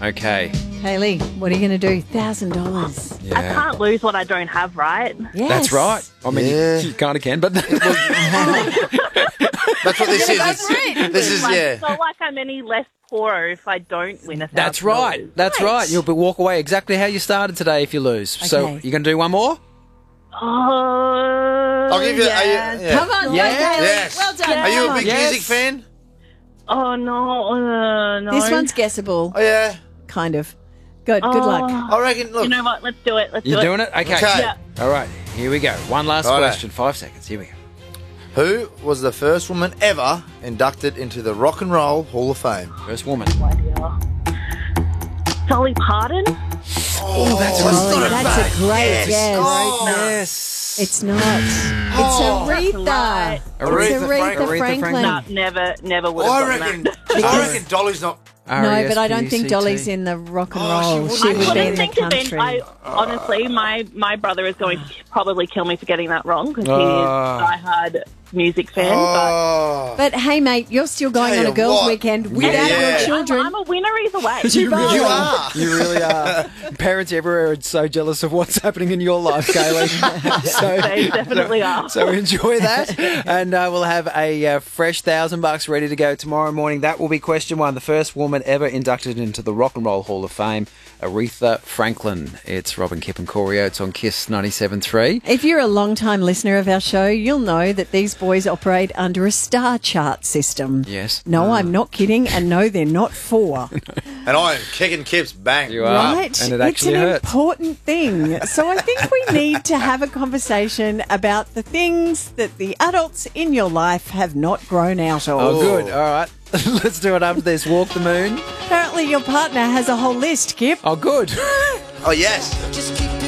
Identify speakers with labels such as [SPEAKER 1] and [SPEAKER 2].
[SPEAKER 1] Okay.
[SPEAKER 2] Kaylee, what are you going to do? $1,000.
[SPEAKER 1] Yeah.
[SPEAKER 3] I can't lose what I don't have, right?
[SPEAKER 2] Yes.
[SPEAKER 1] That's right. I mean,
[SPEAKER 4] Yeah.
[SPEAKER 1] you kind of can, but
[SPEAKER 4] That's what this is. This is,
[SPEAKER 3] Like,
[SPEAKER 4] yeah.
[SPEAKER 3] It's not like I'm any less poorer if I don't win $1,000.
[SPEAKER 1] that's right. That's right. You'll walk away exactly how you started today if you lose. So
[SPEAKER 2] Okay.
[SPEAKER 1] you're going to do one more?
[SPEAKER 3] Oh,
[SPEAKER 4] I'll give you.
[SPEAKER 3] yes.
[SPEAKER 4] Yeah.
[SPEAKER 2] Come on,
[SPEAKER 1] Yeah.
[SPEAKER 2] go, Kaylee.
[SPEAKER 4] Yes.
[SPEAKER 2] Well done.
[SPEAKER 4] Are you
[SPEAKER 2] Come
[SPEAKER 4] a
[SPEAKER 2] on.
[SPEAKER 4] big
[SPEAKER 1] Yes.
[SPEAKER 4] music fan?
[SPEAKER 3] Oh, no. No.
[SPEAKER 2] This one's guessable,
[SPEAKER 4] Oh, yeah.
[SPEAKER 2] kind of. Good luck.
[SPEAKER 4] I reckon, look.
[SPEAKER 3] You know what? Let's do it.
[SPEAKER 1] You're doing it? Okay.
[SPEAKER 4] Okay.
[SPEAKER 3] Yeah.
[SPEAKER 1] All right. Here we go. One last
[SPEAKER 4] Righto.
[SPEAKER 1] question. 5 seconds. Here we go.
[SPEAKER 4] Who was the first woman ever inducted into the Rock and Roll Hall of Fame?
[SPEAKER 1] First woman.
[SPEAKER 3] Dolly Parton?
[SPEAKER 4] Oh, that's
[SPEAKER 2] Ollie, that's a great guess.
[SPEAKER 4] Oh.
[SPEAKER 1] Yes.
[SPEAKER 2] It's not. It's Aretha.
[SPEAKER 3] right.
[SPEAKER 2] It's
[SPEAKER 4] Aretha
[SPEAKER 2] Aretha Franklin.
[SPEAKER 3] No, never would
[SPEAKER 4] I
[SPEAKER 3] have
[SPEAKER 4] reckon,
[SPEAKER 3] gotten
[SPEAKER 4] I reckon Dolly's not.
[SPEAKER 2] No, but I don't think
[SPEAKER 1] R-E-S-P-E-C-T.
[SPEAKER 2] Dolly's in the rock and
[SPEAKER 4] Oh,
[SPEAKER 2] roll.
[SPEAKER 4] she
[SPEAKER 2] She
[SPEAKER 4] wouldn't.
[SPEAKER 2] would be
[SPEAKER 3] I
[SPEAKER 2] in
[SPEAKER 3] couldn't
[SPEAKER 2] the
[SPEAKER 3] think of
[SPEAKER 2] country.
[SPEAKER 3] it. Honestly, my brother is going to probably kill me for getting that wrong because he is
[SPEAKER 1] Oh.
[SPEAKER 3] a diehard music fan.
[SPEAKER 4] Oh.
[SPEAKER 2] But hey, mate, you're still going
[SPEAKER 4] Tell
[SPEAKER 2] on a
[SPEAKER 4] you
[SPEAKER 2] girls'
[SPEAKER 4] what.
[SPEAKER 2] weekend without
[SPEAKER 4] Yeah.
[SPEAKER 2] your children.
[SPEAKER 3] I'm a winner either way.
[SPEAKER 1] You really
[SPEAKER 4] You
[SPEAKER 1] are.
[SPEAKER 4] are.
[SPEAKER 1] You really are. Parents everywhere are so jealous of what's happening in your life, Kaylee.
[SPEAKER 3] They definitely are.
[SPEAKER 1] So enjoy that, and we'll have a fresh $1,000 ready to go tomorrow morning. That will be question one. The first woman ever inducted into the Rock and Roll Hall of Fame, Aretha Franklin. It's Robin, Kip and Corey Oates on KISS 97.3.
[SPEAKER 2] If you're a long-time listener of our show, you'll know that these boys operate under a star chart system.
[SPEAKER 1] Yes.
[SPEAKER 2] No, I'm not kidding, and no, they're not four.
[SPEAKER 4] And I am kicking Kips bang.
[SPEAKER 1] You are.
[SPEAKER 2] Right?
[SPEAKER 1] And it actually
[SPEAKER 2] it's an
[SPEAKER 1] hurts.
[SPEAKER 2] important thing. So I think we need to have a conversation about the things that the adults in your life have not grown out of.
[SPEAKER 1] Oh, good. All right. Let's do it after this. Walk the moon.
[SPEAKER 2] Apparently your partner has a whole list, Kip.
[SPEAKER 1] Oh, good.
[SPEAKER 4] Oh, yes.
[SPEAKER 5] Just keep